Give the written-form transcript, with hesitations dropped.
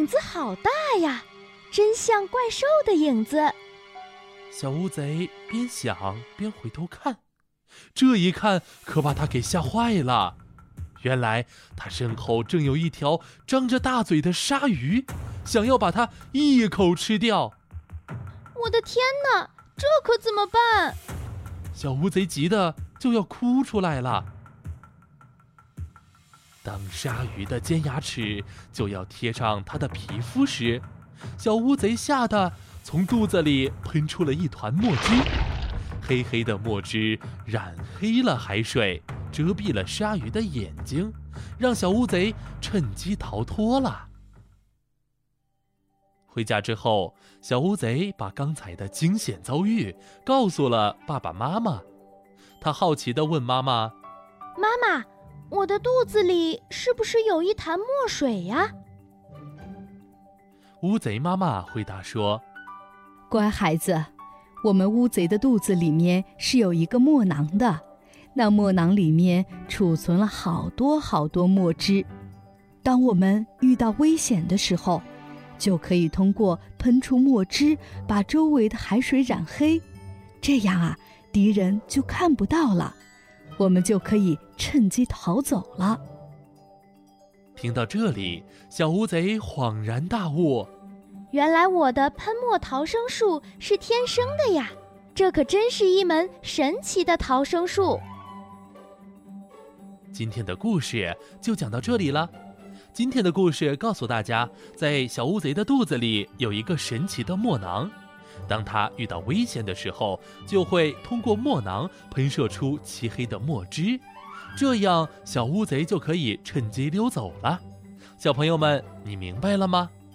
影子好大呀，真像怪兽的影子。 小乌贼边想边回头看，这一看可把他给吓坏了。原来他身后正有一条张着大嘴的鲨鱼，想要把它一口吃掉。 我的天哪，这可怎么办？ 小乌贼急得就要哭出来了。当鲨鱼的尖牙齿就要贴上它的皮肤时，小乌贼吓得从肚子里喷出了一团墨汁，黑黑的墨汁染黑了海水，遮蔽了鲨鱼的眼睛，让小乌贼趁机逃脱了。回家之后，小乌贼把刚才的惊险遭遇告诉了爸爸妈妈。他好奇地问妈妈： 妈妈，我的肚子里是不是有一潭墨水呀？ 乌贼妈妈回答说： 乖孩子，我们乌贼的肚子里面是有一个墨囊的，那墨囊里面储存了好多好多墨汁。当我们遇到危险的时候，就可以通过喷出墨汁把周围的海水染黑，这样啊，敌人就看不到了，我们就可以趁机逃走了。 听到这里，小乌贼恍然大悟， 原来我的喷墨逃生术是天生的呀，这可真是一门神奇的逃生术。 今天的故事就讲到这里了。今天的故事告诉大家，在小乌贼的肚子里有一个神奇的墨囊，当它遇到危险的时候，就会通过墨囊喷射出漆黑的墨汁，这样小乌贼就可以趁机溜走了。小朋友们，你明白了吗？